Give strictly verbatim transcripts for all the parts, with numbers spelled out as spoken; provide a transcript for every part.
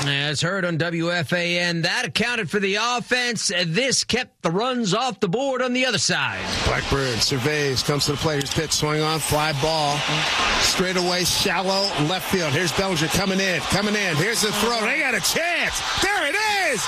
As heard on W F A N, that accounted for the offense. This kept the runs off the board on the other side. Blackbird surveys, comes to the plate. His pitch, swing on, fly ball. Straight away, shallow, left field. Here's Bellinger coming in, coming in. Here's the throw. They got a chance. There it is.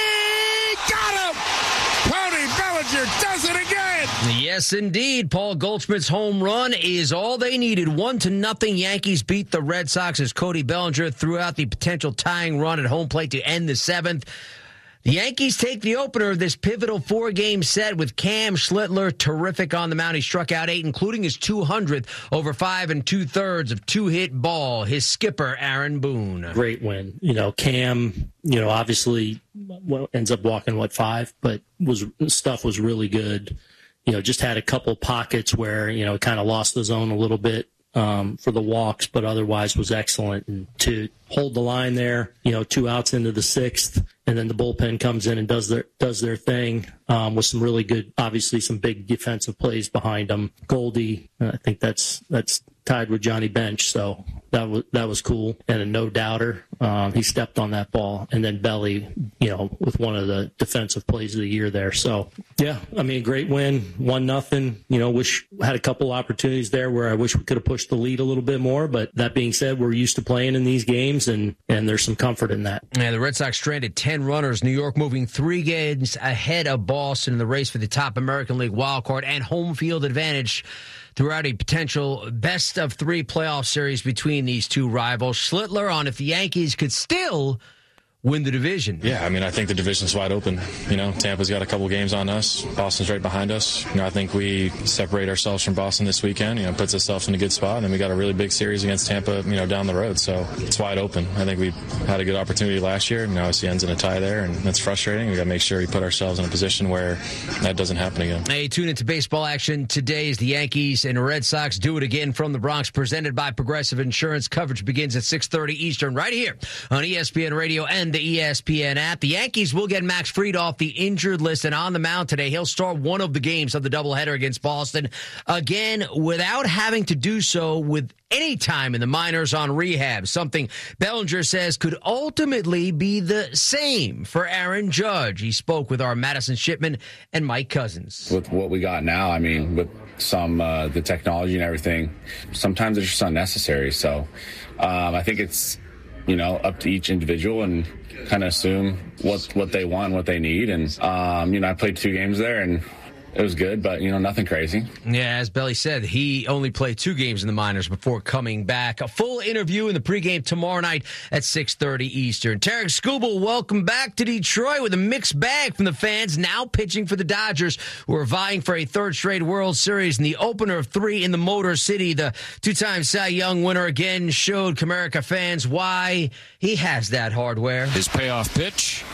He got him. Cody Bellinger does it again. Yes, indeed. Paul Goldschmidt's home run is all they needed. One to nothing. Yankees beat the Red Sox as Cody Bellinger threw out the potential tying run at home plate to end the seventh. The Yankees take the opener of this pivotal four-game set with Cam Schlittler terrific on the mound. He struck out eight, including his two hundredth over five and two-thirds of two-hit ball. His skipper, Aaron Boone. Great win. You know, Cam, you know, obviously well, ends up walking, what, five, but was stuff was really good. You know, just had a couple pockets where, you know, kind of lost the zone a little bit um, for the walks, but otherwise was excellent. And to hold the line there, you know, two outs into the sixth, and then the bullpen comes in and does their does their thing um, with some really good, obviously some big defensive plays behind them. Goldie, I think that's that's tied with Johnny Bench, so that was that was cool. And a no doubter, um, he stepped on that ball, and then Belly, you know, with one of the defensive plays of the year there. So yeah, I mean, great win, one nothing. You know, wish had a couple opportunities there where I wish we could have pushed the lead a little bit more. But that being said, we're used to playing in these games, and and there's some comfort in that. Yeah, the Red Sox stranded ten runners. New York moving three games ahead of Boston in the race for the top American League wildcard and home field advantage throughout a potential best of three playoff series between these two rivals. Schlittler on if the Yankees could still win the division. Yeah, I mean, I think the division's wide open. You know, Tampa's got a couple games on us. Boston's right behind us. You know, I think we separate ourselves from Boston this weekend. You know, puts ourselves in a good spot. And then we got a really big series against Tampa, you know, down the road. So it's wide open. I think we had a good opportunity last year. You know, obviously ends in a tie there, and that's frustrating. We got to make sure we put ourselves in a position where that doesn't happen again. Hey, tune into baseball action today as the Yankees and Red Sox do it again from the Bronx, presented by Progressive Insurance. Coverage begins at six thirty Eastern right here on E S P N Radio and the E S P N app. The Yankees will get Max Fried off the injured list and on the mound today. He'll start one of the games of the doubleheader against Boston, again, without having to do so with any time in the minors on rehab, something Bellinger says could ultimately be the same for Aaron Judge. He spoke with our Madison Shipman and Mike Cousins. With what we got now, I mean, with some uh, the technology and everything, sometimes it's just unnecessary. So um, I think it's, you know, up to each individual and kind of assume what what they want, what they need. And, um, you know, I played two games there and it was good, but, you know, nothing crazy. Yeah, as Belly said, he only played two games in the minors before coming back. A full interview in the pregame tomorrow night at six thirty Eastern. Tarik Skubal, welcome back to Detroit with a mixed bag from the fans, now pitching for the Dodgers, who are vying for a third straight World Series. In the opener of three in the Motor City, the two-time Cy Young winner again showed Comerica fans why he has that hardware. His payoff pitch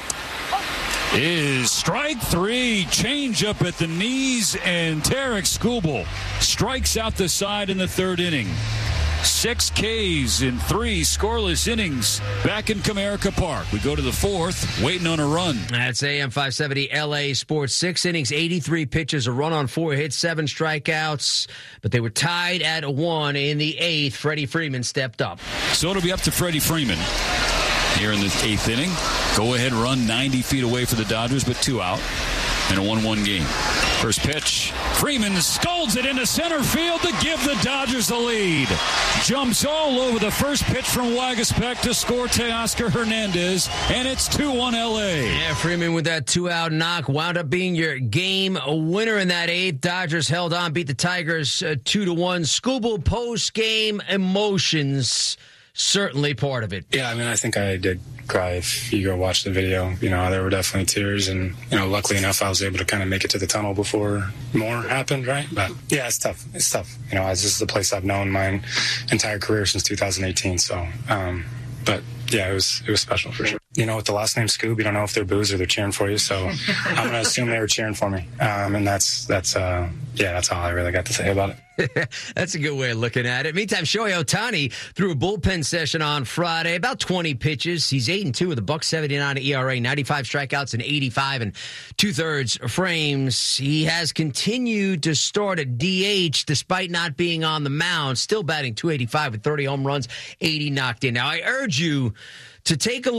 is strike three, change up at the knees, and Tarik Skubal strikes out the side in the third inning. Six Ks in three scoreless innings back in Comerica Park. We go to the fourth, waiting on a run. That's A M five seventy L A Sports. Six innings, eighty-three pitches, a run on four hits, seven strikeouts, but they were tied at one in the eighth. Freddie Freeman stepped up. So it'll be up to Freddie Freeman here in the eighth inning. Go-ahead run ninety feet away for the Dodgers, but two out in a one one game. First pitch, Freeman scolds it into center field to give the Dodgers the lead. Jumps all over the first pitch from Waguespack to score Teoscar Hernandez, and it's two one L A. Yeah, Freeman with that two-out knock wound up being your game winner in that eighth. Dodgers held on, beat the Tigers uh, two to one. Skubal post-game emotions, certainly part of it. Yeah, I mean, I think I did cry. If you go watch the video, you know, there were definitely tears, and, you know, luckily enough, I was able to kind of make it to the tunnel before more happened, right? But yeah, it's tough. It's tough. You know, this is the place I've known my entire career since two thousand eighteen. So, um, but yeah, it was it was special for sure. You know, with the last name Scoob, you don't know if they're boos or they're cheering for you. So I'm going to assume they were cheering for me. Um, and that's, that's uh, yeah, that's all I really got to say about it. That's a good way of looking at it. Meantime, Shohei Ohtani threw a bullpen session on Friday, about twenty pitches. He's eight and two with a buck seventy-nine E R A, ninety-five strikeouts and eighty-five and two-thirds frames. He has continued to start at D H despite not being on the mound, still batting two eighty-five with thirty home runs, eighty knocked in. Now, I urge you to take a